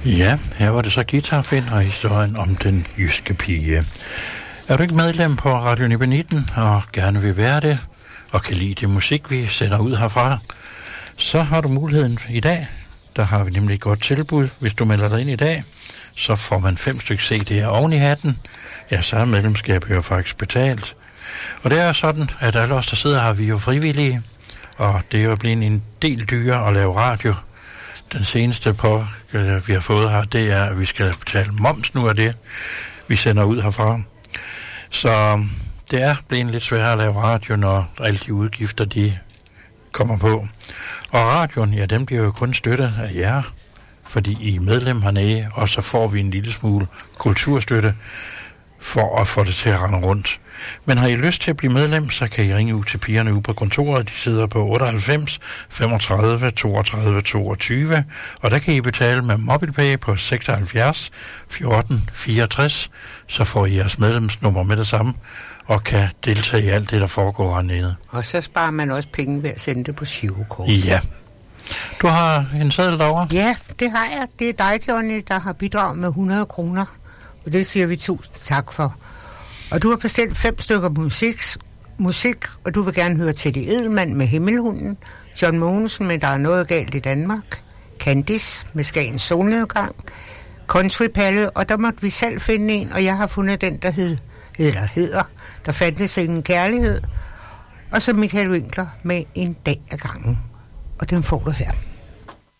Ja, her var det så Guitarfind og historien om den jyske pige. Er du ikke medlem på Radio 919 og gerne vil være det, og kan lide det musik, vi sender ud herfra, så har du muligheden i dag. Der har vi nemlig et godt tilbud. Hvis du melder dig ind i dag, så får man 5 stykker CD'er oven i hatten. Ja, så er medlemskab jo faktisk betalt. Og det er sådan, at alle os, der sidder her, vi er jo frivillige, og det er jo blevet en del dyrere at lave radio. Den seneste på, vi har fået her, det er, at vi skal betale moms nu af det, vi sender ud herfra. Så det er blevet lidt sværere at lave radio, når alle de udgifter, de kommer på. Og radioen, ja, dem bliver jo kun støttet af jer, fordi I er medlem hernede, og så får vi en lille smule kulturstøtte for at få det til at rende rundt. Men har I lyst til at blive medlem, så kan I ringe ud til pigerne ude på kontoret. De sidder på 98 35 32 22, og der kan I betale med MobilePay på 76 14 64. Så får I jeres medlemsnummer med det samme, og kan deltage i alt det, der foregår hernede. Og så sparer man også penge ved at sende det på girokort. Ja. Du har en seddel derovre? Ja, det har jeg. Det er dig, Johnny, der har bidraget med 100 kroner. Og det siger vi 1000 tak for. Og du har bestilt 5 stykker musik, og du vil gerne høre Teddy Edelmann med Himmelhunden, John Mogensen med Der er noget galt i Danmark, Candice med Skagens solnedgang, Country Palle, og der måtte vi selv finde en, og jeg har fundet den, der hedder Der fandtes ingen kærlighed, og så Michael Winkler med En dag ad gangen. Og den får du her.